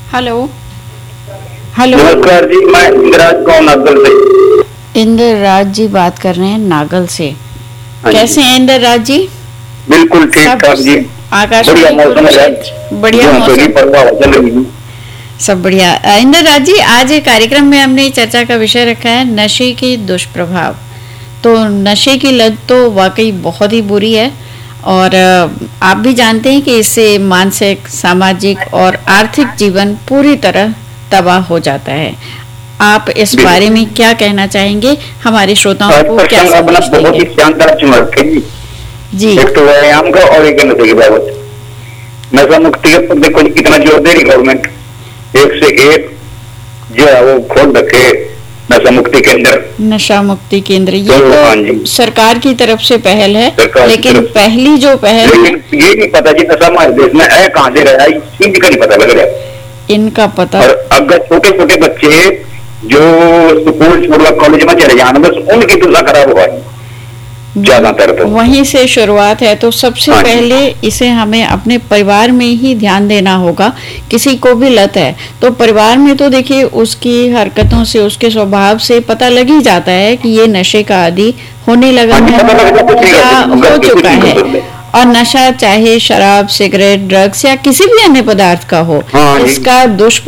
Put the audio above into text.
Hello. Hello. नमस्कार जी, मैं इंदिराज गाँव नागल से। इंद्र राज जी बात कर रहे हैं नागल से। हाँ कैसे जी, हैं इंद्र राज जी? बिल्कुल ठीक सब ठाक जी। बढ़िया आकाशवाणी मौसम है आज। कुरुक्षेत्र बढ़िया जो मौसम। प्रभाव चल रही है। सब बढ़िया। इंद्र राज जी, आज एक कार्यक्रम में हमने चर्चा का विषय रखा है नशे के दुष्प्रभाव। तो नशे की लत तो वाकई बहुत ही बुरी है और आप भी जानते हैं कि इससे मानसिक, सामाजिक और आर्थिक जीवन पूरी तरह तबाह हो जाता है। आप इस बारे में क्या कहना चाहेंगे? हमारे श्रोताओं आज को क्या प्रसंग अपना संदेश बहुत देंगे? ही शानदार चुन रखे जी। जी एक तो व्यायाम का और एक नशे की बाबत। नशा मुक्ति के पर देखो जी कितना जोर दे रही गवर्नमेंट। एक से एक जो है वो खोल रखे नशा मुक्ति केंद्र। नशा मुक्ति केंद्र, ये तो हाँ जी, तो सरकार की तरफ से पहल है, सरकार की लेकिन तरफ से। पहली जो पहल है लेकिन ये नहीं पता जी नशा हमारे देश में है कहाँ से रहा है, इनका नहीं पता लग रहा है। इनका पता। और अगर छोटे छोटे बच्चे जो स्कूल छोड़कर कॉलेज में चले जाना, बस उनकी तुलना खराब हुआ है ज्यादातर तो। वहीं से शुरुआत है, तो सबसे हाँ जी, पहले इसे हमें अपने परिवार में ही ध्यान देना होगा। किसी को भी लत है तो परिवार में तो देखिए उसकी हरकतों से, उसके स्वभाव से पता लग ही जाता है कि ये नशे का आदी होने लगा हाँ जी, है पता लग जाता है, कुछ नहीं या कर सकते, हो कुछ चुका नहीं है। कर सकते। और नशा चाहे शराब, सिगरेट, ड्रग्स या किसी भी अन्य पदार्थ का हो, हाँ जी, इसका दुष्प्रभाव